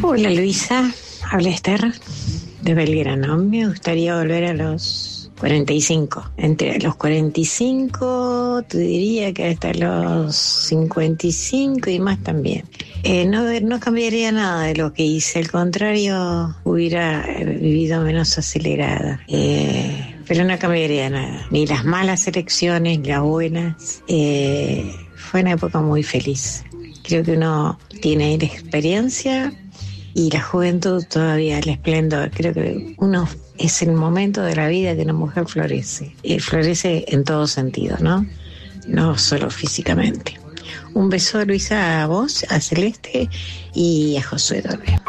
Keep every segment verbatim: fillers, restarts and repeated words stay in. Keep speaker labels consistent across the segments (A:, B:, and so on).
A: Hola Luisa, habla Esther de Belgrano. Me gustaría volver a los cuarenta y cinco. Entre los cuarenta y cinco, te diría que hasta los cincuenta y cinco y más también. Eh, no, no cambiaría nada de lo que hice, al contrario, hubiera vivido menos acelerada. Eh, pero no cambiaría nada, ni las malas elecciones, ni las buenas. Eh, fue una época muy feliz. Creo que uno tiene experiencia y la juventud todavía, el esplendor. Creo que uno es el momento de la vida que una mujer florece. Y florece en todo sentido, ¿no? No solo físicamente. Un beso, Luisa, a vos, a Celeste y a Josué también.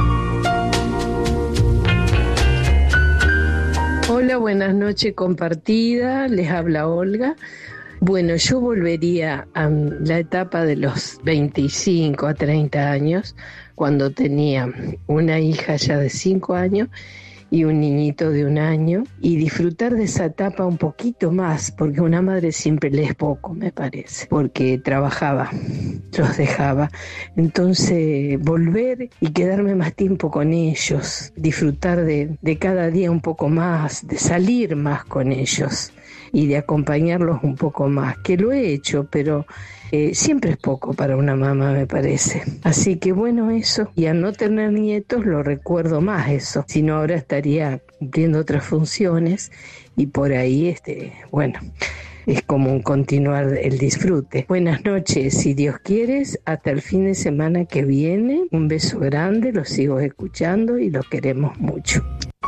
B: Hola, buenas noches compartida, les habla Olga. Bueno, yo volvería a la etapa de los veinticinco a treinta años, cuando tenía una hija ya de cinco años y un niñito de un año, y disfrutar de esa etapa un poquito más, porque una madre siempre le es poco, me parece, porque trabajaba, los dejaba. Entonces, volver y quedarme más tiempo con ellos, disfrutar de, de cada día un poco más, de salir más con ellos y de acompañarlos un poco más, que lo he hecho, pero eh, siempre es poco para una mamá, me parece. Así que bueno, eso, y al no tener nietos lo recuerdo más eso, si no ahora estaría cumpliendo otras funciones y por ahí, este, bueno, es como un continuar el disfrute. Buenas noches, si Dios quiere, hasta el fin de semana que viene. Un beso grande, los sigo escuchando y los queremos mucho.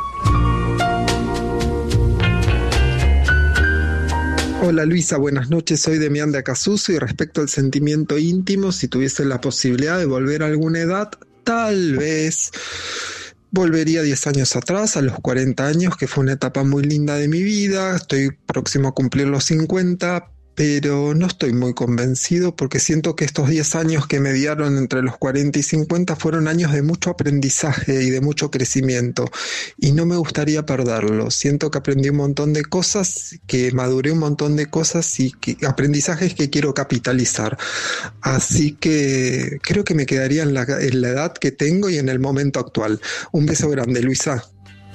C: Hola Luisa, buenas noches, soy Demián de Acasuso y respecto al sentimiento íntimo, si tuviese la posibilidad de volver a alguna edad, tal vez volvería diez años atrás, a los cuarenta años, que fue una etapa muy linda de mi vida. Estoy próximo a cumplir los cincuenta, pero no estoy muy convencido porque siento que estos diez años que mediaron entre los cuarenta y cincuenta fueron años de mucho aprendizaje y de mucho crecimiento y no me gustaría perderlo. Siento que aprendí un montón de cosas, que maduré un montón de cosas y que, aprendizajes que quiero capitalizar. Así que creo que me quedaría en la, en la edad que tengo y en el momento actual. Un beso grande, Luisa.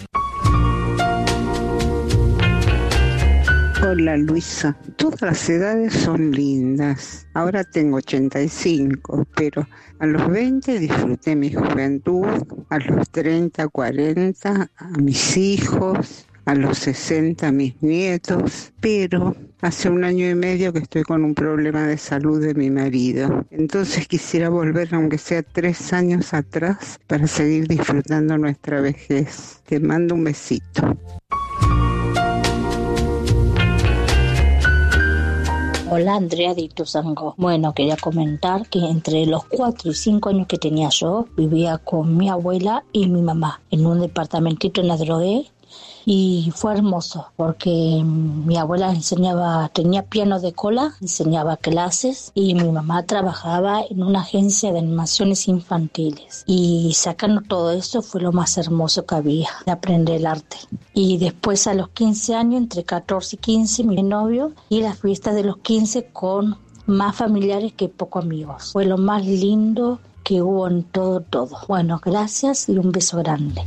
D: Hola Luisa, todas las edades son lindas. Ahora tengo ochenta y cinco, pero a los veinte disfruté mi juventud, a los treinta, cuarenta, a mis hijos, a los sesenta, a mis nietos, pero hace un año y medio que estoy con un problema de salud de mi marido. Entonces quisiera volver, aunque sea tres años atrás, para seguir disfrutando nuestra vejez. Te mando un besito.
E: Hola, Andrea de Ituzaingó. Bueno, quería comentar que entre los cuatro y cinco años que tenía yo, vivía con mi abuela y mi mamá en un departamentito en la Drogué. Y fue hermoso porque mi abuela enseñaba, tenía piano de cola, enseñaba clases y mi mamá trabajaba en una agencia de animaciones infantiles. Y sacando todo eso fue lo más hermoso que había, de aprender el arte. Y después a los quince años, entre catorce y quince, mi novio, y la fiesta de los quince con más familiares que poco amigos. Fue lo más lindo que hubo en todo, todo. Bueno, gracias y un beso grande.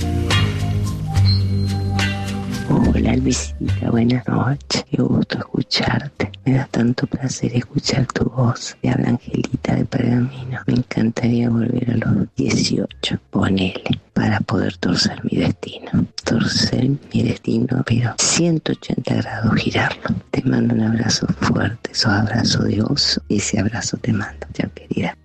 F: Hola Luisita, buenas noches, qué gusto escucharte, me da tanto placer escuchar tu voz. Te habla Angelita de Pergamino, me encantaría volver a los dieciocho, ponele, para poder torcer mi destino, torcer mi destino, pero ciento ochenta grados girarlo. Te mando un abrazo fuerte, esos abrazos de oso, y ese abrazo te mando, chao querida.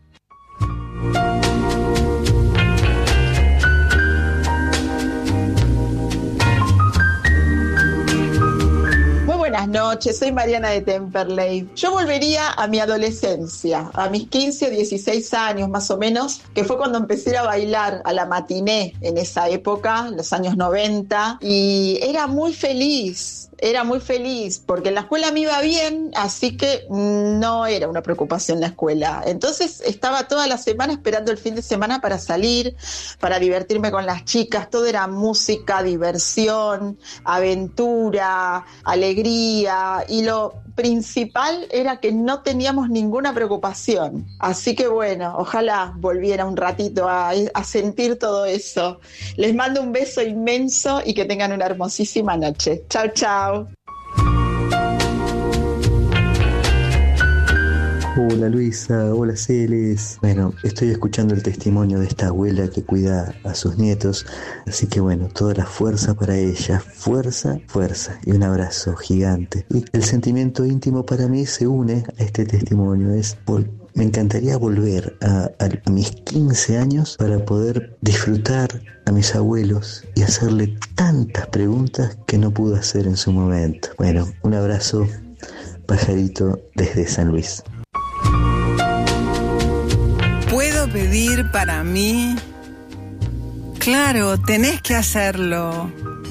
G: Buenas noches, soy Mariana de Temperley. Yo volvería a mi adolescencia, a mis quince o dieciséis años más o menos, que fue cuando empecé a bailar a la matiné en esa época, los años noventa, y era muy feliz. Era muy feliz porque en la escuela me iba bien, así que no era una preocupación la escuela. Entonces estaba toda la semana esperando el fin de semana para salir, para divertirme con las chicas. Todo era música, diversión, aventura, alegría. Y lo principal era que no teníamos ninguna preocupación. Así que bueno, ojalá volviera un ratito a, a sentir todo eso. Les mando un beso inmenso y que tengan una hermosísima noche. Chao, chao.
H: Hola Luisa, hola Celes. Bueno, estoy escuchando el testimonio de esta abuela que cuida a sus nietos, así que bueno, toda la fuerza para ella, fuerza, fuerza y un abrazo gigante. Y el sentimiento íntimo para mí se une a este testimonio, es por... Me encantaría volver a, a, a mis quince años para poder disfrutar a mis abuelos y hacerle tantas preguntas que no pude hacer en su momento. Bueno, un abrazo, pajarito, desde San Luis.
I: ¿Puedo pedir para mí? Claro, tenés que hacerlo.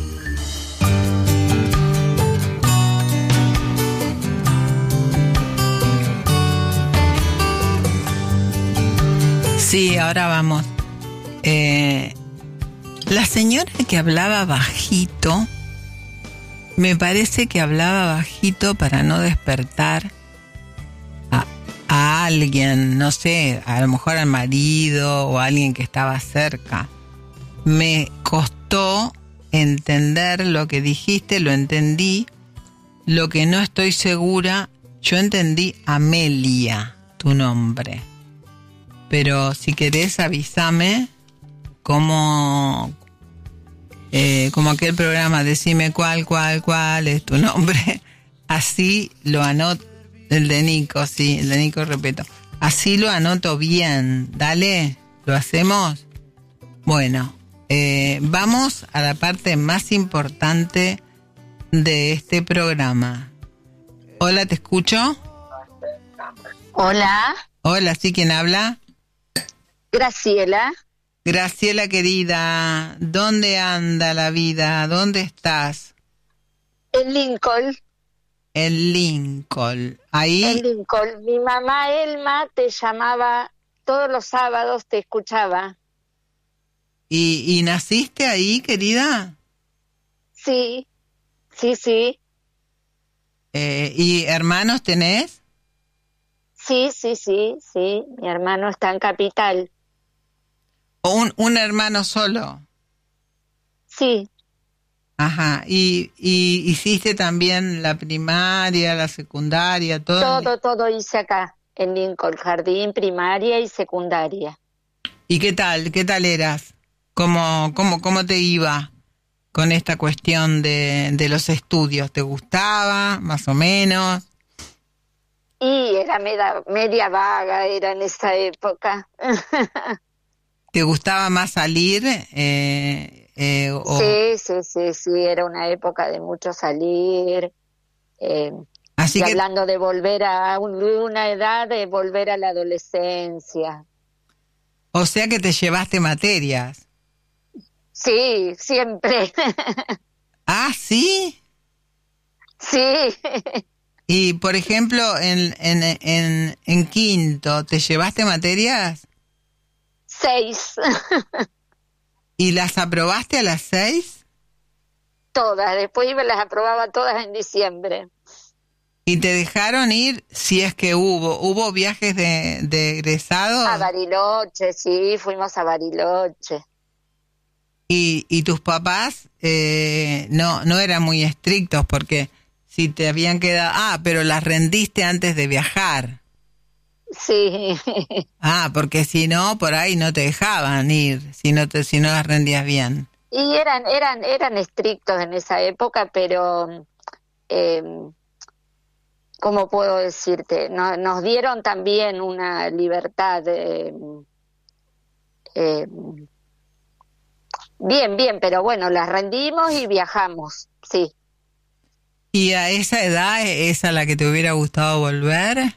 I: Sí, ahora vamos. Eh, la señora que hablaba bajito, me parece que hablaba bajito para no despertar a, a alguien, no sé, a lo mejor al marido o a alguien que estaba cerca. Me costó entender lo que dijiste, lo entendí. Lo que no estoy segura, yo entendí Amelia, tu nombre. Pero si querés avísame como, eh, como aquel programa, decime cuál, cuál, cuál es tu nombre. Así lo anoto, el de Nico, sí, el de Nico Repeto. Así lo anoto bien, dale, ¿lo hacemos? Bueno, eh, vamos a la parte más importante de este programa. Hola, ¿te escucho?
J: Hola.
I: Hola, ¿sí? ¿Quién habla?
J: Graciela.
I: Graciela querida, ¿dónde anda la vida? ¿Dónde estás?
J: En Lincoln.
I: En Lincoln. Ahí.
J: En Lincoln. Mi mamá Elma te llamaba todos los sábados, te escuchaba.
I: ¿Y, y naciste ahí, querida?
J: Sí, sí, sí.
I: Eh, ¿Y hermanos tenés?
J: Sí, sí, sí, sí. Mi hermano está en Capital.
I: ¿O un, un hermano solo?
J: Sí.
I: Ajá. ¿Y, y hiciste también la primaria, la secundaria, todo?
J: Todo, todo hice acá, en Lincoln, jardín, primaria y secundaria.
I: ¿Y qué tal? ¿Qué tal eras? ¿Cómo, cómo, cómo te iba con esta cuestión de, de los estudios? ¿Te gustaba, más o menos?
J: Y era media, media vaga, era en esa época.
I: ¿Te gustaba más salir? Eh, eh, o...
J: Sí, sí, sí, sí, era una época de mucho salir. Eh,
I: Así
J: y
I: que...
J: hablando de volver a un, una edad, de volver a la adolescencia.
I: O sea que te llevaste materias.
J: Sí, siempre.
I: ¿Ah, sí?
J: Sí.
I: Y, por ejemplo, en, en, en, en quinto, ¿te llevaste materias?
J: Seis.
I: ¿Y las aprobaste a las seis?
J: Todas, después me las aprobaba todas en diciembre.
I: ¿Y te dejaron ir si es que hubo? ¿Hubo viajes de, de egresados?
J: A Bariloche, sí, fuimos a Bariloche.
I: ¿Y, y tus papás eh, no, no eran muy estrictos porque si te habían quedado... Ah, pero las rendiste antes de viajar.
J: Sí.
I: Ah, porque si no, por ahí no te dejaban ir, si no, te, si no las rendías bien.
J: Y eran, eran, eran estrictos en esa época, pero... Eh, ¿Cómo puedo decirte? No, nos dieron también una libertad. Eh, eh, bien, bien, pero bueno, las rendimos y viajamos, sí.
I: ¿Y a esa edad es a la que te hubiera gustado volver?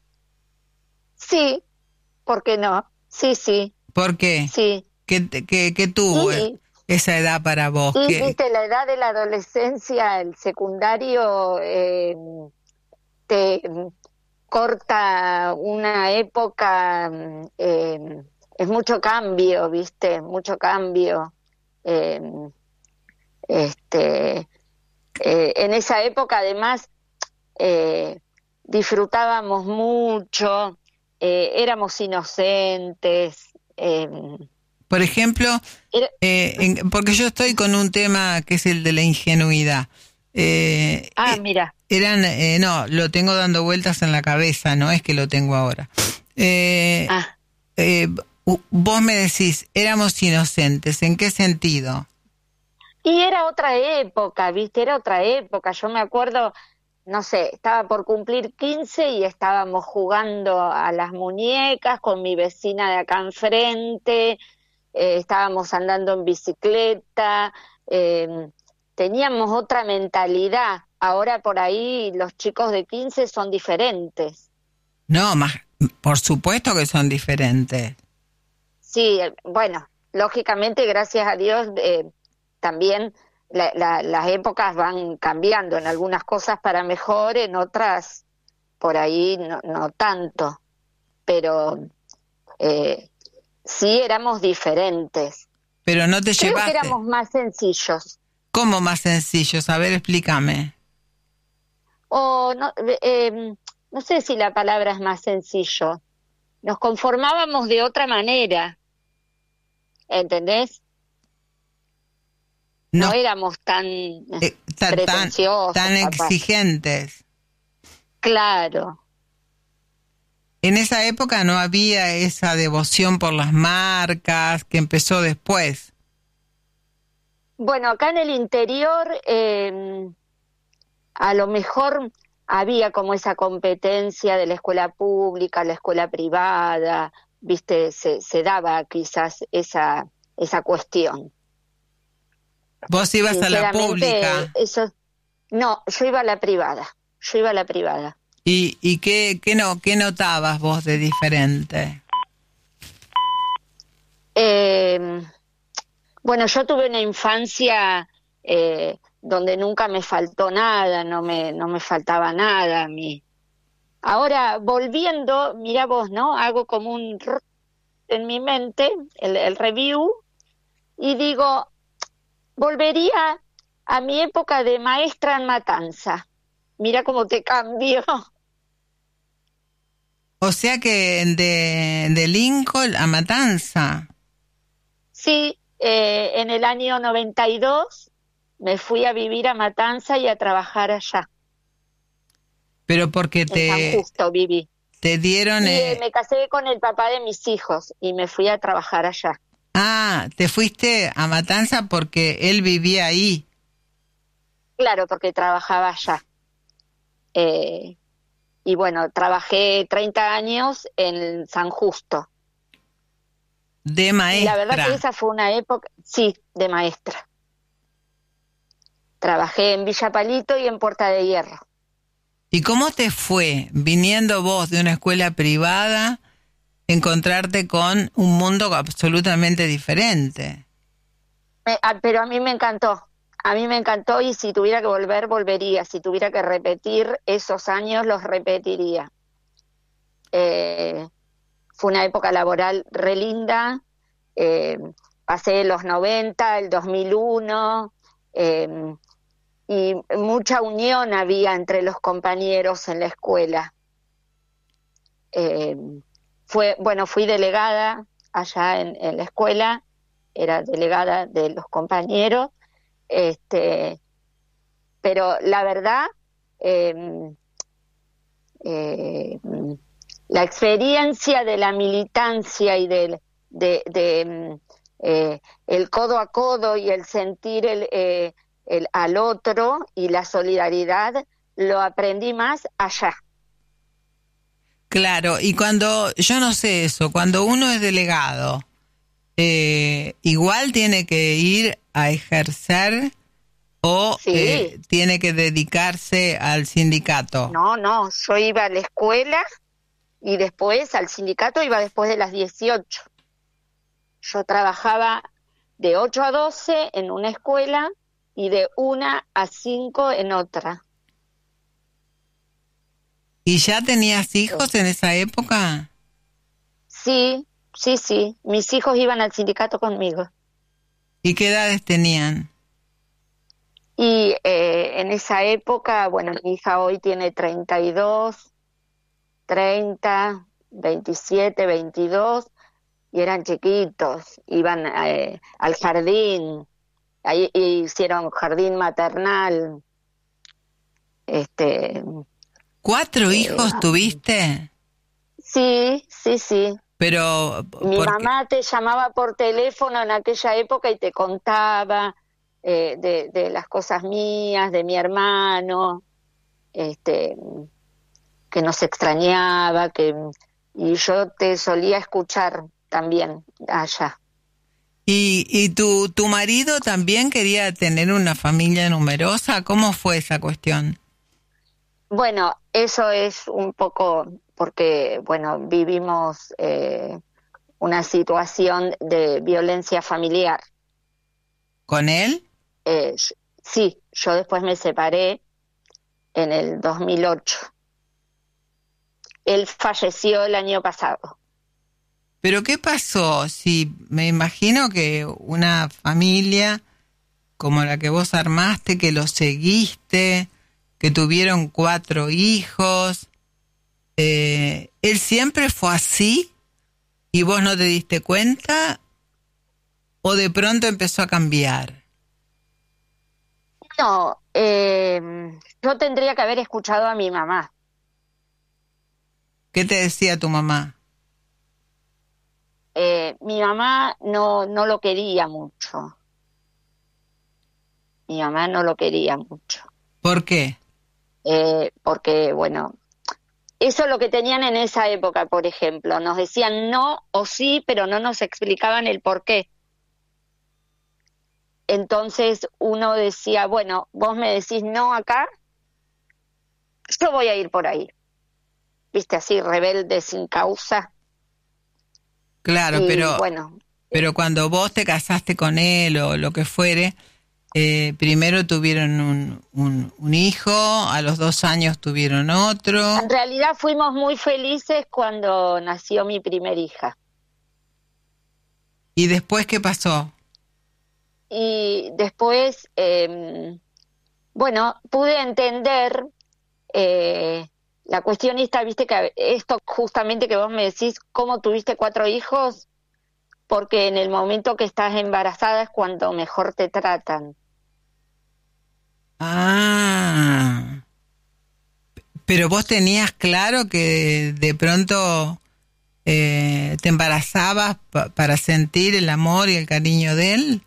J: Sí, ¿por qué no? Sí, sí.
I: ¿Por qué?
J: Sí.
I: ¿Qué, qué, qué tuvo
J: sí.
I: esa edad para vos?
J: Y
I: ¿Qué?
J: viste, la edad de la adolescencia, el secundario... Eh, te corta una época, eh, es mucho cambio, ¿viste? Mucho cambio. Eh, este, eh, en esa época, además, eh, disfrutábamos mucho, eh, éramos inocentes. Eh,
I: Por ejemplo,
J: era,
I: eh, en, porque yo estoy con un tema que es el de la ingenuidad. Eh,
J: ah,
I: eh,
J: mira.
I: Eran, eh, no, lo tengo dando vueltas en la cabeza, no es que lo tengo ahora. Eh,
J: ah.
I: eh, vos me decís, éramos inocentes, ¿en qué sentido?
J: Y era otra época, ¿viste? Era otra época. Yo me acuerdo, no sé, estaba por cumplir quince y estábamos jugando a las muñecas con mi vecina de acá enfrente, eh, estábamos andando en bicicleta, eh, teníamos otra mentalidad. Ahora por ahí los chicos de quince son diferentes.
I: No, más, por supuesto que son diferentes.
J: Sí, bueno, lógicamente, gracias a Dios, eh, también la, la, las épocas van cambiando, en algunas cosas para mejor, en otras por ahí no, no tanto, pero eh, sí éramos diferentes.
I: Pero no te
J: Creo
I: llevaste.
J: que éramos más sencillos.
I: ¿Cómo más sencillos? A ver, explícame.
J: O no, eh, no sé si la palabra es más sencillo. Nos conformábamos de otra manera, ¿entendés? No, no éramos tan
I: eh, tan,
J: pretenciosos,
I: tan, tan exigentes.
J: Claro.
I: En esa época no había esa devoción por las marcas que empezó después.
J: Bueno, acá en el interior eh, a lo mejor había como esa competencia de la escuela pública, la escuela privada, viste, se, se daba quizás esa, esa cuestión.
I: ¿Vos ibas a la pública?
J: Eso, no, yo iba a la privada, yo iba a la privada.
I: ¿Y, y qué, qué, no, qué notabas vos de diferente?
J: Eh, bueno, yo tuve una infancia eh, donde nunca me faltó nada, no me, no me faltaba nada a mí. Ahora, volviendo, mira vos, ¿no? Hago como un en mi mente, el, el review, y digo, volvería a mi época de maestra en Matanza. Mira cómo te cambió.
I: O sea que de, de Lincoln a Matanza.
J: Sí, eh, en el año noventa y dos me fui a vivir a Matanza y a trabajar allá.
I: Pero porque te...
J: En San Justo viví.
I: Te dieron...
J: Y,
I: eh...
J: eh, me casé con el papá de mis hijos y me fui a trabajar allá.
I: Ah, te fuiste a Matanza porque él vivía ahí.
J: Claro, porque trabajaba allá. Eh, y bueno, trabajé treinta años en San Justo.
I: De maestra.
J: Y la verdad que esa fue una época, sí, de maestra. Trabajé en Villa Palito y en Puerta de Hierro.
I: ¿Y cómo te fue, viniendo vos de una escuela privada, encontrarte con un mundo absolutamente diferente?
J: Eh, pero a mí me encantó. A mí me encantó y si tuviera que volver, volvería. Si tuviera que repetir esos años, los repetiría. Eh, fue una época laboral re linda. Eh, pasé los noventa, el dos mil uno, eh, y mucha unión había entre los compañeros en la escuela. Eh, fue, bueno, fui delegada allá en, en la escuela, era delegada de los compañeros. Este, pero la verdad, eh, eh, la experiencia de la militancia y del de, de, eh, el codo a codo y el sentir el, eh, el al otro y la solidaridad lo aprendí más allá.
I: Claro, y cuando, yo no sé eso, cuando uno es delegado, eh, igual tiene que ir a ejercer o
J: sí.
I: eh, tiene que dedicarse al sindicato.
J: No, no, yo iba a la escuela y después al sindicato iba después de las dieciocho. Yo trabajaba de ocho a doce en una escuela y de una a cinco en otra.
I: ¿Y ya tenías hijos en esa época?
J: Sí, sí, sí. Mis hijos iban al sindicato conmigo.
I: ¿Y qué edades tenían?
J: Y eh, en esa época, bueno, mi hija hoy tiene treinta y dos, treinta, veintisiete, veintidós, y eran chiquitos, iban eh, al jardín, ahí hicieron jardín maternal. Este,
I: ¿Cuatro
J: eh,
I: hijos tuviste?
J: Sí, sí, sí.
I: Pero
J: mi
I: porque...
J: mamá te llamaba por teléfono en aquella época y te contaba eh, de, de las cosas mías, de mi hermano, este, que nos extrañaba, que y yo te solía escuchar también allá.
I: ¿Y, y tu, tu marido también quería tener una familia numerosa? ¿Cómo fue esa cuestión?
J: Bueno, eso es un poco porque, bueno, vivimos eh, una situación de violencia familiar.
I: ¿Con él?
J: Eh, sí, yo después me separé en el dos mil ocho. Él falleció el año pasado.
I: ¿Pero qué pasó? Si me imagino que una familia como la que vos armaste, que lo seguiste, que tuvieron cuatro hijos, eh, ¿él siempre fue así y vos no te diste cuenta o de pronto empezó a cambiar?
J: No, eh, yo tendría que haber escuchado a mi mamá.
I: ¿Qué te decía tu mamá?
J: Eh, mi mamá no, no lo quería mucho. Mi mamá no lo quería mucho.
I: ¿Por qué?
J: Eh, porque, bueno, eso es lo que tenían en esa época, por ejemplo. Nos decían no o sí, pero no nos explicaban el por qué. Entonces uno decía, bueno, vos me decís no acá, yo voy a ir por ahí. Viste, así, rebelde, sin causa.
I: Claro,
J: y,
I: pero,
J: bueno,
I: pero cuando vos te casaste con él o lo que fuere, eh, primero tuvieron un, un, un hijo, a los dos años tuvieron otro.
J: En realidad fuimos muy felices cuando nació mi primer hija.
I: ¿Y después qué pasó?
J: Y después, eh, bueno, pude entender eh, la cuestión esta, viste, que esto justamente que vos me decís, ¿cómo tuviste cuatro hijos? Porque en el momento que estás embarazada es cuando mejor te tratan.
I: Ah, pero vos tenías claro que de pronto eh, te embarazabas pa- para sentir el amor y el cariño de él.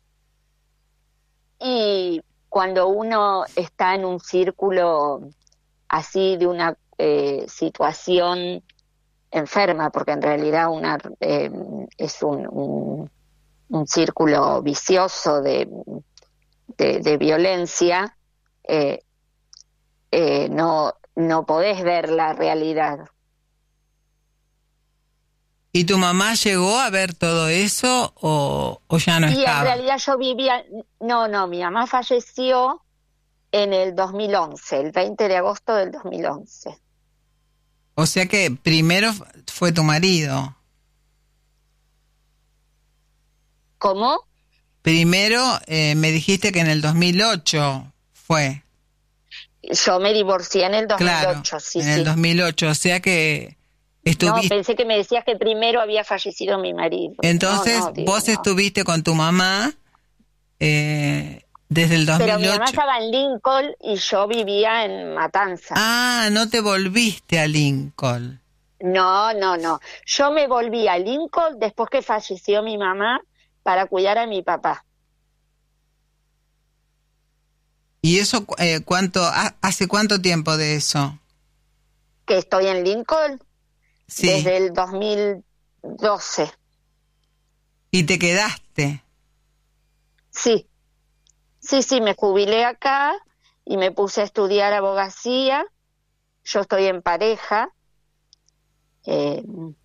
J: Y cuando uno está en un círculo así de una eh, situación enferma, porque en realidad una eh, es un, un, un círculo vicioso de, de, de violencia, eh, eh, no, no podés ver la realidad.
I: ¿Y tu mamá llegó a ver todo eso o, o ya no
J: Y
I: estaba?
J: en realidad yo vivía, no, no, mi mamá falleció en el dos mil once, el veinte de agosto del dos mil once.
I: O sea que primero fue tu marido.
J: ¿Cómo?
I: Primero eh, me dijiste que en el dos mil ocho fue.
J: Yo me divorcié en el dos mil ocho,
I: Claro,
J: sí,
I: en
J: sí.
I: el dos mil ocho, o sea que
J: No,
I: estuviste...
J: pensé que me decías que primero había fallecido mi marido.
I: Entonces
J: No, no, digo,
I: vos
J: no.
I: estuviste con tu mamá eh, desde el dos mil ocho.
J: Pero mi mamá estaba en Lincoln y yo vivía en Matanzas.
I: Ah, no te volviste a Lincoln.
J: No, no, no. Yo me volví a Lincoln después que falleció mi mamá para cuidar a mi papá.
I: ¿Y eso eh, cuánto, ha- hace cuánto tiempo de eso?
J: Que estoy en Lincoln
I: Sí.
J: desde el dos mil doce.
I: ¿Y te quedaste?
J: Sí, sí, sí, me jubilé acá y me puse a estudiar abogacía. Yo estoy en pareja. Eh,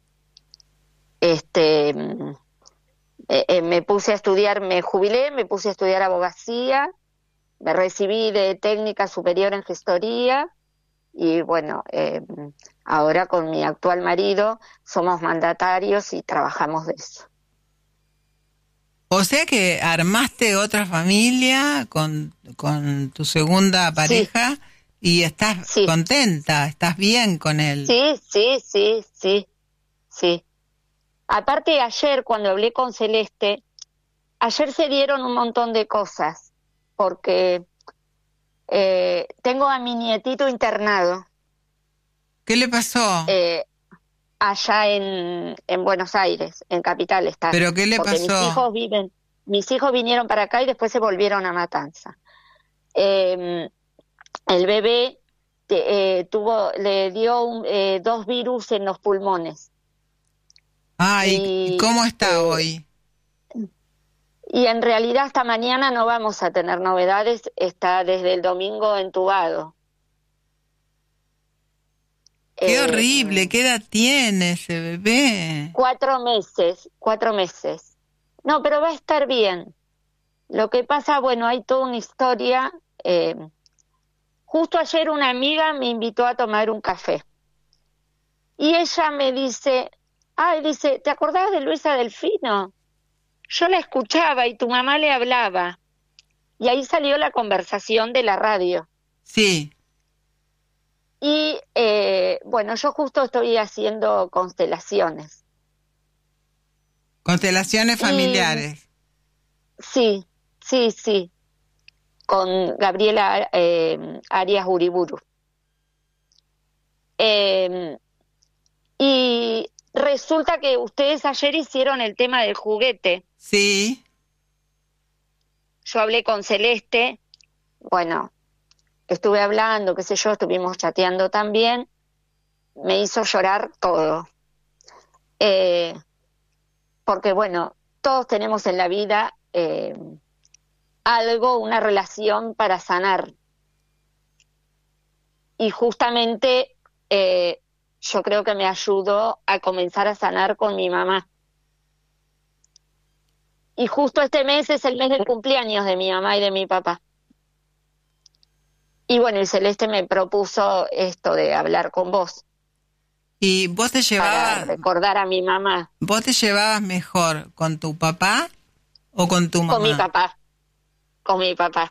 J: este, eh, eh, me puse a estudiar, me jubilé, me puse a estudiar abogacía, me recibí de técnica superior en gestoría y bueno, eh, ahora con mi actual marido somos mandatarios y trabajamos de eso.
I: O sea que armaste otra familia con, con tu segunda pareja, sí. Y estás sí. contenta, estás bien con él.
J: Sí, sí, sí, sí, sí. Aparte ayer cuando hablé con Celeste, ayer se dieron un montón de cosas, porque eh, tengo a mi nietito internado.
I: ¿Qué le pasó?
J: Eh, allá en, en Buenos Aires, en Capital está.
I: ¿Pero qué le
J: porque
I: pasó?
J: Mis hijos viven, mis hijos vinieron para acá y después se volvieron a Matanza. Eh, el bebé eh, tuvo, le dio un, eh, dos virus en los pulmones.
I: Ah, ¿y, ¿y cómo está eh, hoy?
J: Y en realidad hasta mañana no vamos a tener novedades, está desde el domingo entubado.
I: ¡Qué eh, horrible! ¿Qué edad tiene ese bebé?
J: Cuatro meses, cuatro meses. No, pero va a estar bien. Lo que pasa, bueno, hay toda una historia. Eh, justo ayer una amiga me invitó a tomar un café. Y ella me dice, ay, dice, ¿te acordás de Luisa Delfino? Yo la escuchaba y tu mamá le hablaba. Y ahí salió la conversación de la radio.
I: Sí.
J: Y, eh, bueno, yo justo estoy haciendo constelaciones.
I: ¿Constelaciones familiares?
J: Y, sí, sí, sí. Con Gabriela eh, Arias Uriburu. Eh, y resulta que ustedes ayer hicieron el tema del juguete.
I: Sí.
J: Yo hablé con Celeste, bueno, estuve hablando, qué sé yo, estuvimos chateando también, me hizo llorar todo. Eh, porque bueno, todos tenemos en la vida eh, algo, una relación para sanar. Y justamente eh, yo creo que me ayudó a comenzar a sanar con mi mamá. Y justo este mes es el mes del cumpleaños de mi mamá y de mi papá. Y bueno, y Celeste me propuso esto de hablar con vos.
I: ¿Y vos te llevabas...
J: Para recordar a mi mamá.
I: ¿Vos te llevabas mejor con tu papá o con tu mamá?
J: Con mi papá. Con mi papá.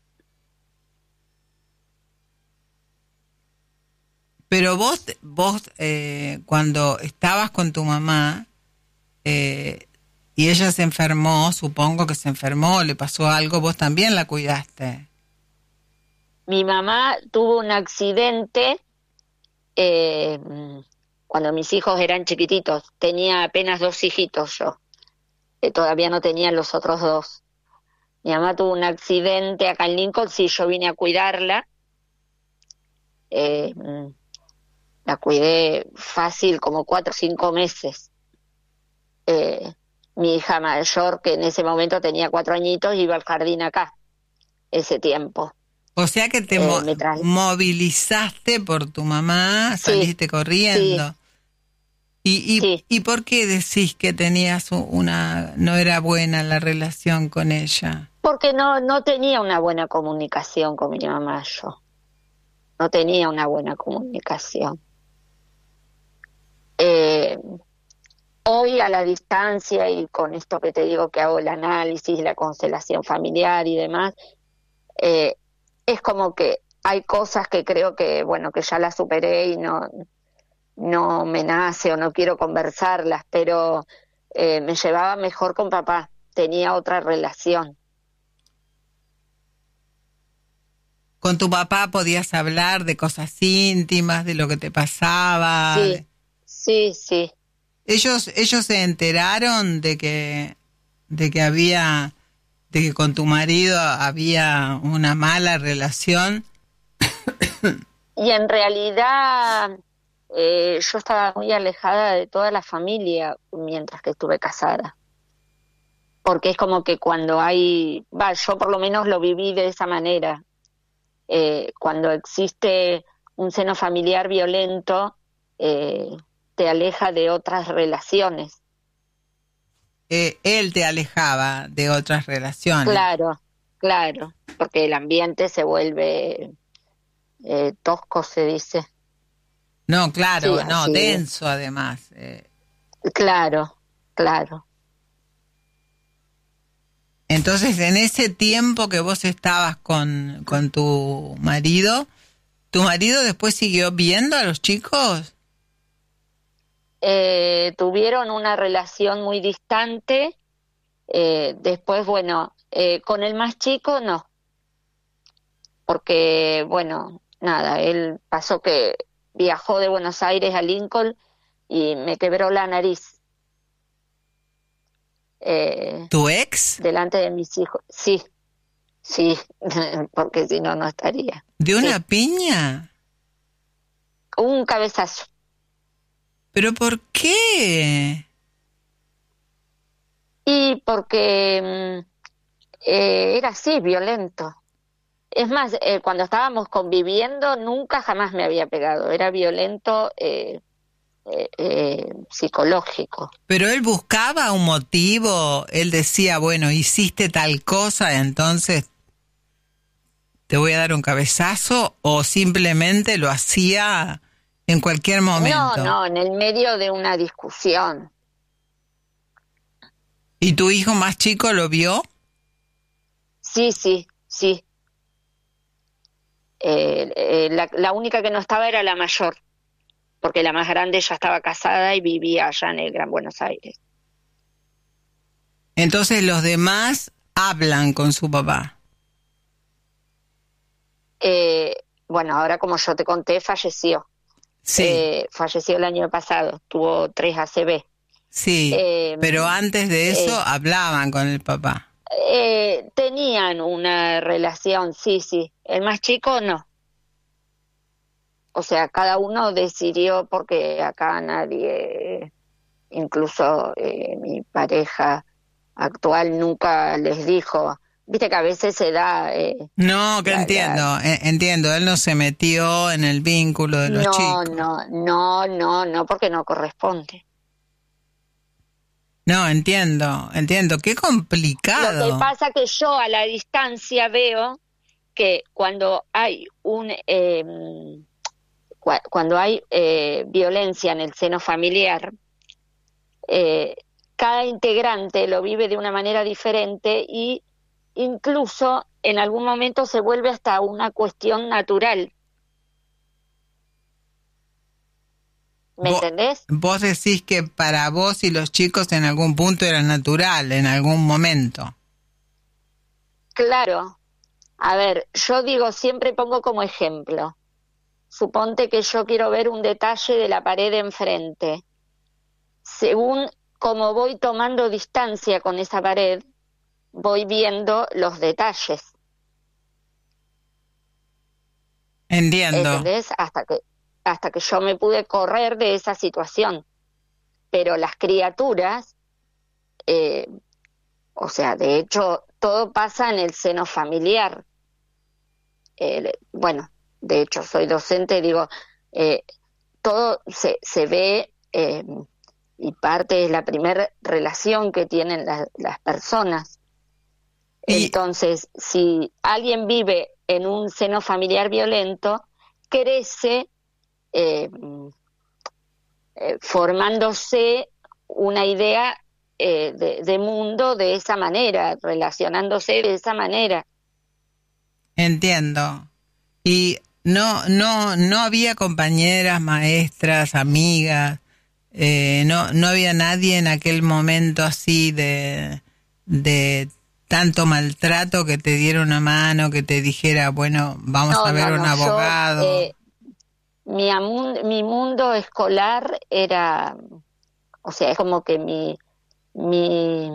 I: Pero vos, vos eh, cuando estabas con tu mamá... Eh, y ella se enfermó, supongo que se enfermó, le pasó algo, vos también la cuidaste.
J: Mi mamá tuvo un accidente eh, cuando mis hijos eran chiquititos. Tenía apenas dos hijitos yo, que todavía no tenía los otros dos. Mi mamá tuvo un accidente acá en Lincoln, sí, yo vine a cuidarla. Eh, la cuidé fácil como cuatro o cinco meses. Eh, Mi hija mayor, que en ese momento tenía cuatro añitos, iba al jardín acá, ese tiempo.
I: O sea que te eh, mo- movilizaste por tu mamá, sí, saliste corriendo. Sí. ¿Y, y, sí. ¿Y por qué decís que tenías una, no era buena la relación con ella?
J: Porque no, no tenía una buena comunicación con mi mamá yo. No tenía una buena comunicación. Eh... Hoy a la distancia y con esto que te digo que hago el análisis, la constelación familiar y demás, eh, es como que hay cosas que creo que, bueno, que ya las superé y no, no me nace o no quiero conversarlas, pero eh, me llevaba mejor con papá, tenía otra relación.
I: ¿Con tu papá podías hablar de cosas íntimas, de lo que te pasaba?
J: Sí, sí, sí.
I: Ellos, ellos se enteraron de que, de que había, de que con tu marido había una mala relación.
J: Y en realidad eh, yo estaba muy alejada de toda la familia mientras que estuve casada. Porque es como que cuando hay, va, yo por lo menos lo viví de esa manera. Eh, cuando existe un seno familiar violento, eh, te aleja de otras relaciones.
I: Eh, él te alejaba de otras relaciones.
J: Claro, claro, porque el ambiente se vuelve eh, tosco, se dice.
I: No, claro,
J: sí,
I: no,
J: así.
I: denso además. Eh.
J: Claro, claro.
I: Entonces, en ese tiempo que vos estabas con, con tu marido, ¿tu marido después siguió viendo a los chicos?
J: Eh, tuvieron una relación muy distante. Eh, después, bueno, eh, con el más chico no. Porque, bueno, nada, él pasó que viajó de Buenos Aires a Lincoln y me quebró la nariz. Eh,
I: ¿Tu ex?
J: Delante de mis hijos. Sí, sí, porque si no, no estaría.
I: ¿De una
J: Sí.
I: piña?
J: Un cabezazo.
I: ¿Pero por qué?
J: Y porque mm, eh, era así, violento. Es más, eh, cuando estábamos conviviendo, nunca jamás me había pegado. Era violento eh, eh, eh, psicológico.
I: Pero él buscaba un motivo, él decía, bueno, hiciste tal cosa, entonces te voy a dar un cabezazo, o simplemente lo hacía en cualquier momento.
J: No, no, en el medio de una discusión.
I: ¿Y tu hijo más chico lo vio?
J: Sí, sí, sí. Eh, eh, la, la única que no estaba era la mayor, porque la más grande ya estaba casada y vivía allá en el Gran Buenos Aires.
I: Entonces los demás hablan con su papá.
J: Eh, bueno, ahora como yo te conté, falleció.
I: Sí.
J: Eh, falleció el año pasado, tuvo tres A C V.
I: Sí,
J: eh,
I: pero antes de eso
J: eh,
I: hablaban con el papá.
J: Eh, tenían una relación, sí, sí. El más chico no. O sea, cada uno decidió, porque acá nadie, incluso eh, mi pareja actual nunca les dijo. Viste que a veces se da... Eh,
I: no, que
J: la,
I: entiendo,
J: la...
I: entiendo. Él no se metió en el vínculo de los
J: no,
I: chicos.
J: No, no, no, no, porque no corresponde.
I: No, entiendo, entiendo. Qué complicado.
J: Lo que pasa que yo a la distancia veo que cuando hay un eh, cu- cuando hay eh, violencia en el seno familiar, eh, cada integrante lo vive de una manera diferente y incluso en algún momento se vuelve hasta una cuestión natural. ¿Me
I: vos,
J: entendés?
I: Vos decís que para vos y los chicos en algún punto era natural, en algún momento.
J: Claro. A ver, yo digo, siempre pongo como ejemplo. Suponte que yo quiero ver un detalle de la pared de enfrente. Según como voy tomando distancia con esa pared, voy viendo los detalles.
I: Entiendo.
J: ¿Entendés? Hasta que hasta que yo me pude correr de esa situación. Pero las criaturas, eh, o sea, de hecho, todo pasa en el seno familiar. Eh, bueno, de hecho, soy docente, digo, eh, todo se, se ve eh, y parte es la primera relación que tienen la, las personas. Y... Entonces, si alguien vive en un seno familiar violento, crece eh, eh, formándose una idea eh, de, de mundo de esa manera, relacionándose de esa manera.
I: Entiendo. Y no, no, no había compañeras, maestras, amigas, eh, no, no había nadie en aquel momento así de, de tanto maltrato que te diera una mano, que te dijera, bueno, vamos
J: no,
I: a ver
J: no,
I: un
J: no,
I: abogado.
J: Yo, eh, mi, amun, mi mundo escolar era, o sea, es como que mi, mi,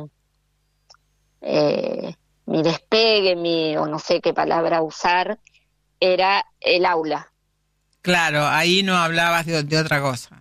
J: eh, mi despegue, mi, o no sé qué palabra usar, era el aula.
I: Claro, ahí no hablabas de, de otra cosa.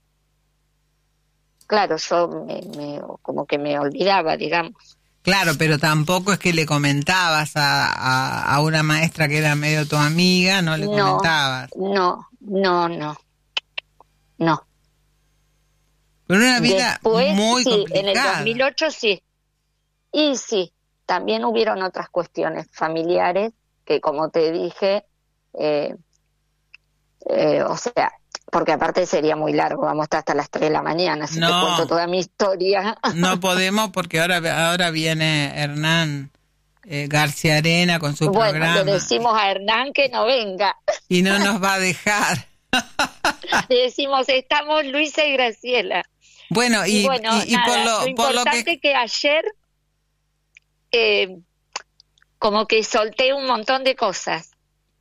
J: Claro, yo me, me, como que me olvidaba, digamos.
I: Claro, pero tampoco es que le comentabas a, a, a una maestra que era medio tu amiga, no le
J: no,
I: comentabas.
J: No, no, no, no.
I: Pero una vida
J: Después,
I: muy
J: sí,
I: complicada.
J: En el dos mil ocho sí. Y sí, también hubieron otras cuestiones familiares que, como te dije, eh, eh, o sea, porque aparte sería muy largo, vamos a estar hasta las tres de la mañana, si
I: No.
J: te cuento toda mi historia.
I: No podemos porque ahora, ahora viene Hernán eh, García Arena con su
J: Bueno,
I: programa.
J: le decimos a Hernán que no venga.
I: Y no nos va a dejar.
J: Le decimos, estamos Luisa y Graciela.
I: Bueno, y,
J: Y bueno,
I: y- y
J: nada,
I: por lo,
J: lo
I: por lo
J: importante
I: que...
J: que ayer eh, como que solté un montón de cosas.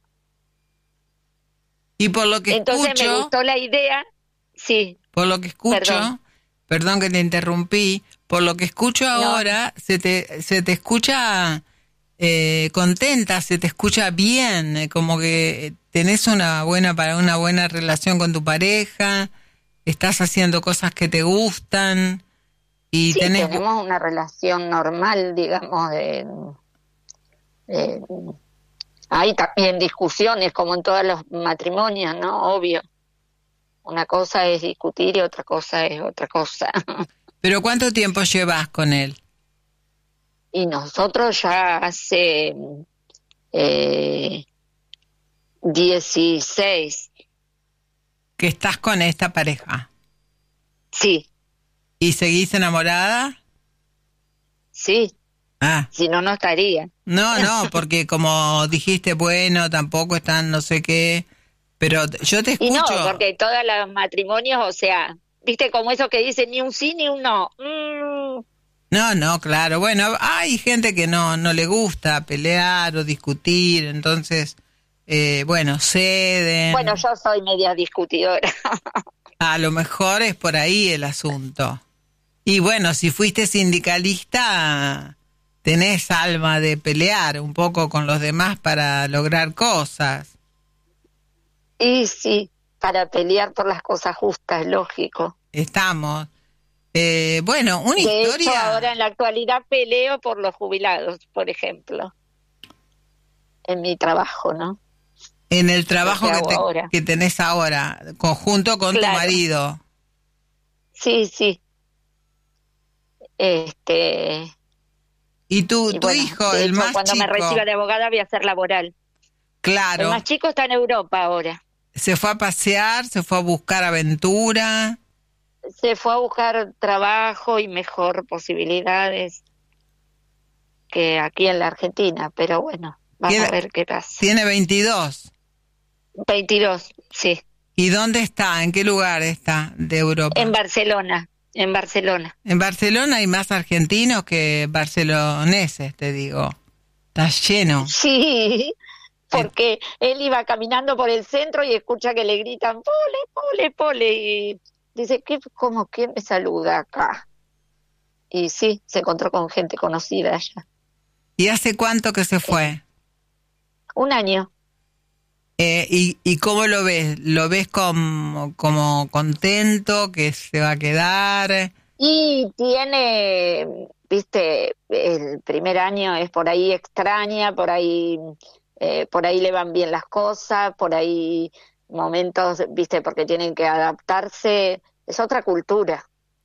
I: Y por lo que
J: Entonces
I: escucho...
J: me gustó la idea, sí.
I: Por lo que escucho,
J: Perdón.
I: perdón, que te interrumpí, por lo que escucho ahora, se te se te escucha eh, contenta, se te escucha bien, eh, como que tenés una buena para una buena relación con tu pareja, estás haciendo cosas que te gustan y
J: Sí,
I: tenés
J: tenemos una relación normal, digamos, de, de- hay también discusiones, como en todos los matrimonios, ¿no? Obvio. Una cosa es discutir y otra cosa es otra cosa.
I: Pero ¿cuánto tiempo llevas con él?
J: Y nosotros ya hace eh, dieciséis,
I: Que estás con esta pareja.
J: sí,
I: ¿Y seguís enamorada?
J: sí,
I: Ah.
J: si no, no estaría.
I: No, no, porque como dijiste, bueno, tampoco están no sé qué, pero yo te
J: Y no,
I: escucho.
J: porque todos los matrimonios, o sea, viste como eso que dicen ni un sí ni un no. Mm,
I: No, no, claro. Bueno, hay gente que no no le gusta pelear o discutir, entonces, eh, bueno, ceden.
J: Bueno, yo soy media discutidora.
I: A lo mejor es por ahí el asunto. Y bueno, si fuiste sindicalista, tenés alma de pelear un poco con los demás para lograr cosas.
J: Y sí, para pelear por las cosas justas, lógico.
I: Estamos. Eh, bueno, una
J: De
I: historia.
J: hecho, ahora en la actualidad peleo por los jubilados, por ejemplo. En mi trabajo, ¿no?
I: En el trabajo
J: Lo que
I: que,
J: hago
I: te-
J: ahora.
I: que tenés ahora, conjunto con
J: Claro.
I: tu marido.
J: Sí, sí. Este.
I: Y tu,
J: y
I: tu
J: bueno,
I: hijo,
J: de
I: el
J: hecho,
I: más
J: cuando
I: chico,
J: me reciba de abogada voy a hacer laboral.
I: claro,
J: El más chico está en Europa ahora.
I: se fue a pasear, se fue a buscar aventura.
J: Se fue a buscar trabajo y mejor posibilidades que aquí en la Argentina, pero bueno, vamos
I: Tiene-
J: a ver qué pasa.
I: Tiene veintidós.
J: veintidós, sí,
I: ¿Y dónde está? ¿En qué lugar está de Europa?
J: en Barcelona, en Barcelona.
I: En Barcelona hay más argentinos que barceloneses, te digo. Está lleno.
J: Sí, porque él iba caminando por el centro y escucha que le gritan pole, pole, pole y dice, ¿qué, cómo que me saluda acá? Y sí, se encontró con gente conocida allá.
I: ¿Y hace cuánto que se fue?
J: Un año.
I: Eh, ¿y, ¿Y cómo lo ves? ¿Lo ves como, como contento que se va a quedar?
J: Y tiene, viste, el primer año es por ahí extraña, por ahí, eh, por ahí le van bien las cosas, por ahí momentos, viste, porque tienen que adaptarse, es otra cultura.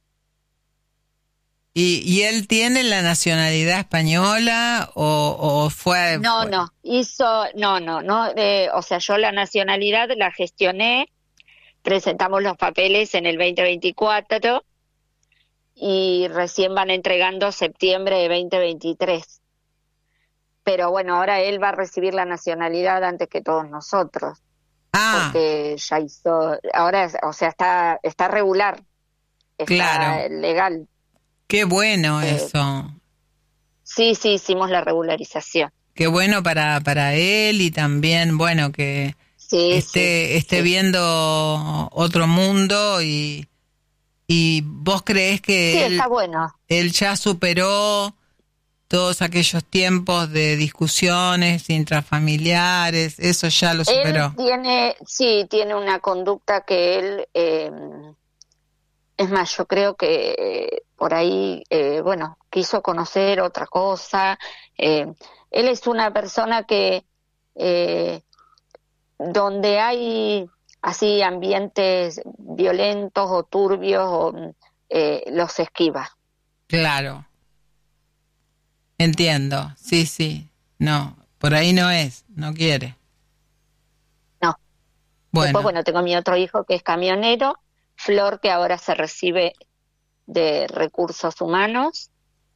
I: ¿Y, y él tiene la nacionalidad española o, o fue...?
J: No,
I: fue-
J: no, hizo, no, no, no, eh, o sea, yo la nacionalidad la gestioné, presentamos los papeles en el veinte veinticuatro y recién van entregando septiembre de veinte veintitrés. Pero bueno, ahora él va a recibir la nacionalidad antes que todos nosotros,
I: Ah,
J: porque ya hizo, ahora, es- o sea, está, está regular, está
I: Claro.
J: legal.
I: qué bueno
J: Eh,
I: eso.
J: Sí, sí, hicimos la regularización.
I: Qué bueno para, para él y también, bueno, que
J: Sí,
I: esté,
J: sí,
I: esté
J: sí.
I: viendo otro mundo y, y vos creés que
J: Sí,
I: él,
J: está bueno.
I: él ya superó todos aquellos tiempos de discusiones intrafamiliares, eso ya lo superó.
J: Él tiene, sí, tiene una conducta que él, eh, es más, yo creo que eh, por ahí, eh, bueno, quiso conocer otra cosa. Eh, él es una persona que, eh, donde hay así ambientes violentos o turbios, o, eh, los esquiva.
I: Claro. Entiendo, sí, sí. No, por ahí no es, no quiere.
J: No.
I: Bueno.
J: Después, bueno, tengo mi otro hijo que es camionero, Flor, que ahora se recibe de recursos humanos.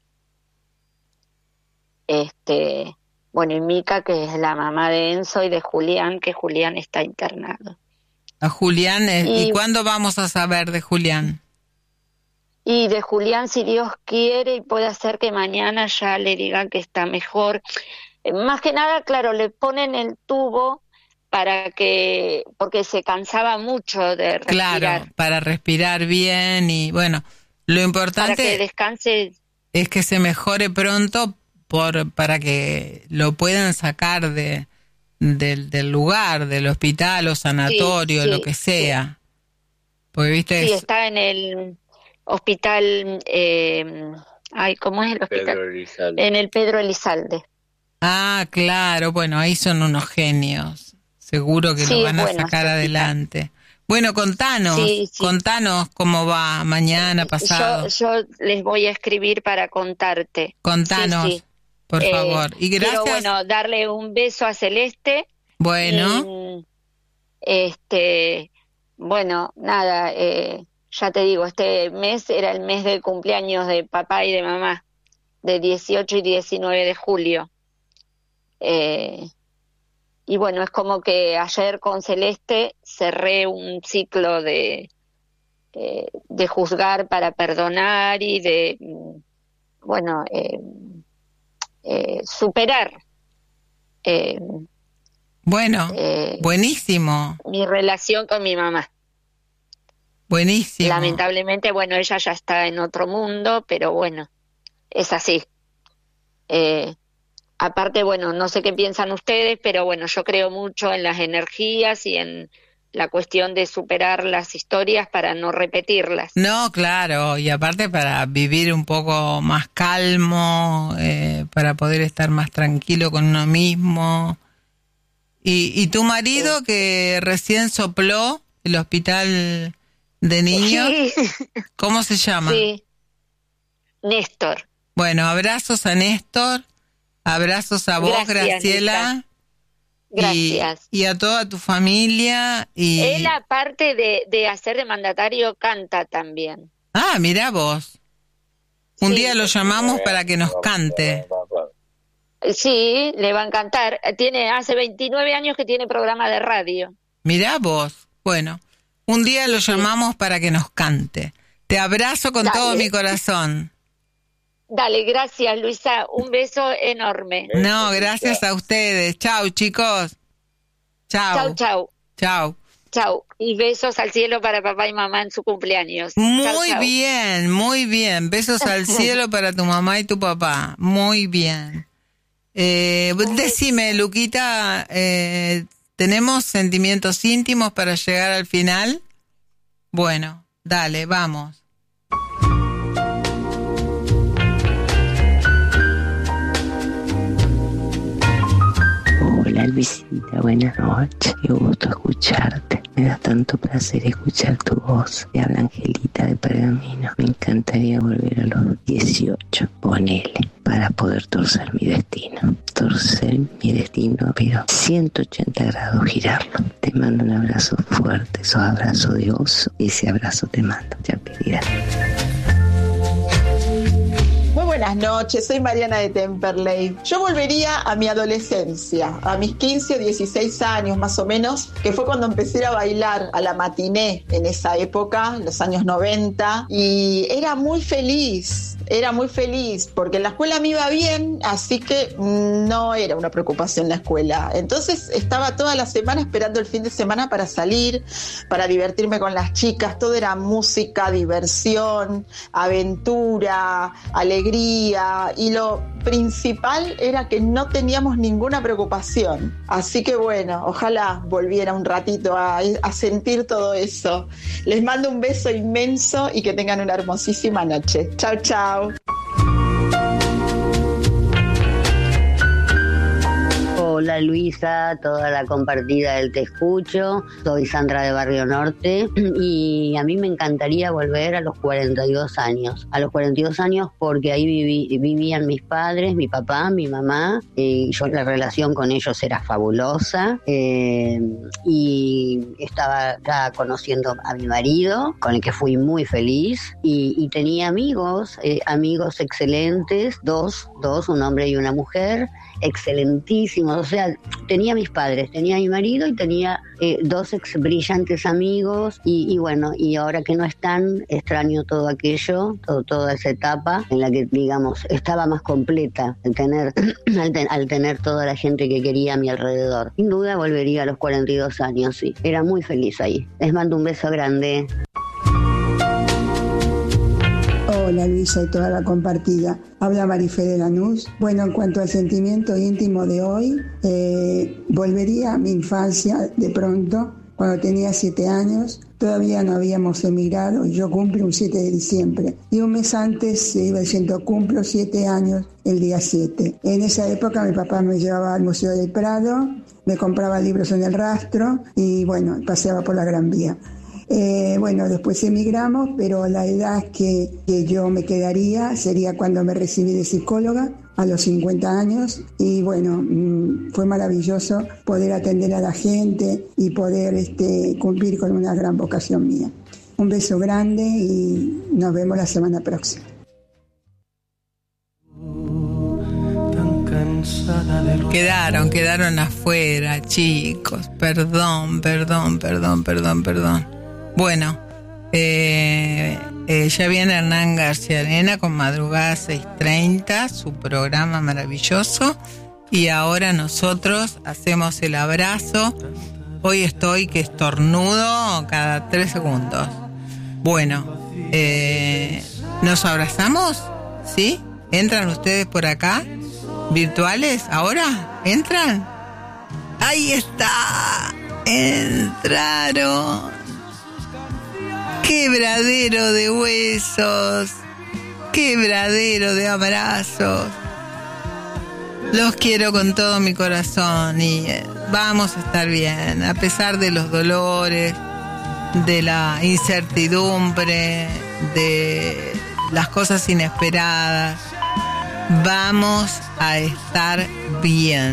J: Este, bueno, y Mica, que es la mamá de Enzo, y de Julián, que Julián está internado.
I: A Julián, eh, ¿y,
J: Y-
I: cuándo vamos a saber de Julián?
J: Y de Julián, si Dios quiere, y puede hacer que mañana ya le digan que está mejor. Eh, Más que nada, claro, le ponen el tubo para que, porque se cansaba mucho de respirar.
I: Claro, para respirar bien y bueno, lo
J: Para que
I: importante
J: descanse.
I: es que se mejore pronto por para que lo puedan sacar de del, del lugar, del hospital o sanatorio,
J: Sí, sí,
I: lo que sea. Porque viste,
J: Sí,
I: es-
J: está en el hospital, eh, ay, ¿cómo es el hospital?
K: Pedro Elizalde.
J: En el Pedro Elizalde.
I: ah, claro, bueno, ahí son unos genios. Seguro que
J: Sí,
I: lo
J: es
I: van a
J: bueno
I: sacar
J: ese
I: adelante. Bueno, contanos,
J: Sí, sí.
I: contanos cómo va mañana, pasado.
J: Yo, yo les voy a escribir para contarte.
I: Contanos,
J: Sí, sí.
I: por
J: Eh,
I: favor. Y gracias.
J: Quiero, bueno, darle un beso a Celeste.
I: Bueno,
J: Y, este, bueno, nada, eh, ya te digo, este mes era el mes del cumpleaños de papá y de mamá, de dieciocho y diecinueve de julio. Eh, y bueno, es como que ayer con Celeste cerré un ciclo de, eh, de juzgar para perdonar y de, mm, bueno, eh, eh, superar. Eh,
I: bueno,
J: eh,
I: buenísimo,
J: mi relación con mi mamá.
I: buenísimo.
J: Lamentablemente, bueno, ella ya está en otro mundo, pero bueno, es así. Eh, aparte, bueno, no sé qué piensan ustedes, pero bueno, yo creo mucho en las energías y en la cuestión de superar las historias para no repetirlas.
I: No, claro, y aparte para vivir un poco más calmo, eh, para poder estar más tranquilo con uno mismo. ¿Y, y tu marido que recién sopló el hospital de niños?
J: Sí.
I: ¿Cómo se llama?
J: Sí. Néstor.
I: Bueno, abrazos a Néstor, abrazos a vos,
J: Gracias,
I: Graciela.
J: Lisa. Gracias.
I: Y, y a toda tu familia. Y...
J: Él, aparte de, de hacer de mandatario, canta también.
I: Ah, mirá vos. Un
J: Sí.
I: día lo llamamos para que nos cante.
J: Sí, le va a encantar. Tiene hace veintinueve años que tiene programa de radio.
I: Mirá vos. Bueno, un día lo llamamos para que nos cante. Te abrazo con
J: Dale.
I: todo mi corazón.
J: Dale, gracias, Luisa. Un beso enorme.
I: No, gracias a ustedes. Chau, chicos. Chau.
J: Chau, chau.
I: Chau.
J: Chau. Y besos al cielo para papá y mamá en su cumpleaños.
I: Muy
J: Chau, chau.
I: bien, muy bien. Besos al cielo para tu mamá y tu papá. Muy bien. Eh, decime, Luquita, eh, ¿tenemos sentimientos íntimos para llegar al final? Bueno, dale, vamos.
F: Hola Luisita, buenas noches, qué gusto escucharte. Me da tanto placer escuchar tu voz. Te habla Angelita de Pergamino. Me encantaría volver a los dieciocho, ponele, para poder torcer mi destino. Torcer mi destino, pero ciento ochenta grados girarlo. Te mando un abrazo fuerte, esos abrazos de oso. Ese abrazo te mando, ya pedirás.
G: Muy buenas noches, soy Mariana de Temperley. Yo volvería a mi adolescencia, a mis quince o dieciséis años más o menos, que fue cuando empecé a bailar a la matiné en esa época, los años noventa, y era muy feliz, era muy feliz, porque en la escuela me iba bien, así que no era una preocupación la escuela. Entonces estaba toda la semana esperando el fin de semana para salir, para divertirme con las chicas, todo era música, diversión, aventura, alegría, y lo principal era que no teníamos ninguna preocupación. Así que bueno, ojalá volviera un ratito a, a sentir todo eso. Les mando un beso inmenso y que tengan una hermosísima noche. Chao, chao.
K: Hola Luisa, toda la compartida del Te Escucho. Soy Sandra de Barrio Norte y a mí me encantaría volver a los cuarenta y dos años. A los cuarenta y dos años porque ahí viví, vivían mis padres, mi papá, mi mamá, y yo la relación con ellos era fabulosa. Eh, y estaba, estaba conociendo a mi marido, con el que fui muy feliz, y, y tenía amigos, eh, amigos excelentes, dos, dos, un hombre y una mujer, excelentísimos. O sea, tenía mis padres, tenía mi marido y tenía eh, dos ex brillantes amigos, y, y bueno, y ahora que no están, extraño todo aquello, todo, toda esa etapa en la que, digamos, estaba más completa al tener, al, ten, al tener toda la gente que quería a mi alrededor. Sin duda volvería a los cuarenta y dos años, sí. Era muy feliz ahí. Les mando un beso grande.
L: Hola Luisa y toda la compartida. Habla Marifé de Lanús. Bueno, en cuanto al sentimiento íntimo de hoy, eh, volvería a mi infancia de pronto, cuando tenía siete años. Todavía no habíamos emigrado y yo cumplo un siete de diciembre. Y un mes antes se iba diciendo, cumplo siete años el día siete. En esa época mi papá me llevaba al Museo del Prado, me compraba libros en el rastro y bueno, paseaba por la Gran Vía. Eh, bueno, después emigramos, pero la edad que, que yo me quedaría sería cuando me recibí de psicóloga, a los cincuenta años, y bueno, mmm, fue maravilloso poder atender a la gente y poder este, cumplir con una gran vocación mía. Un beso grande y nos vemos la semana próxima.
I: Quedaron, quedaron afuera, chicos. Perdón, perdón, perdón, perdón, perdón. Bueno, eh, eh, ya viene Hernán García Arena con Madrugada seis treinta, su programa maravilloso. Y ahora nosotros hacemos el abrazo. Hoy estoy que estornudo cada tres segundos. Bueno, eh, ¿nos abrazamos? ¿Sí? ¿Entran ustedes por acá? ¿Virtuales? ¿Ahora? ¿Entran? ¡Ahí está! ¡Entraron! Quebradero de huesos, quebradero de abrazos. Los quiero con todo mi corazón y vamos a estar bien, a pesar de los dolores, de la incertidumbre, de las cosas inesperadas. Vamos a estar bien.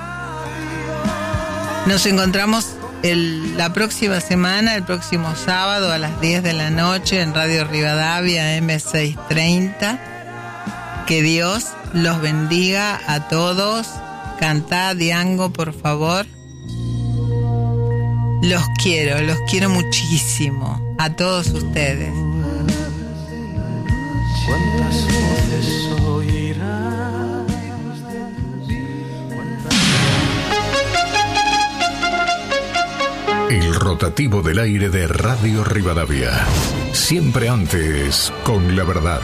I: Nos encontramos El, la próxima semana, el próximo sábado a las diez de la noche en Radio Rivadavia eme seiscientos treinta. Que Dios los bendiga a todos. Cantá, Diango, por favor. Los quiero, los quiero muchísimo a todos ustedes.
M: ¿Cuántas voces oirás?
N: El rotativo del aire de Radio Rivadavia. Siempre antes, con la verdad.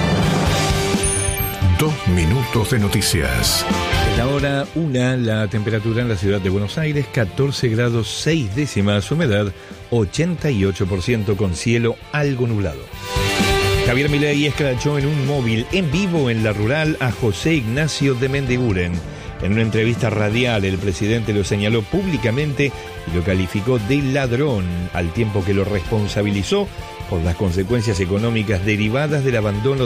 N: Dos minutos de noticias.
O: En la hora una, la temperatura en la ciudad de Buenos Aires, catorce grados seis décimas, humedad ochenta y ocho por ciento, con cielo algo nublado. Javier Milei escrachó en un móvil en vivo en La Rural a José Ignacio de Mendiguren. En una entrevista radial, el presidente lo señaló públicamente y lo calificó de ladrón, al tiempo que lo responsabilizó por las consecuencias económicas derivadas del abandono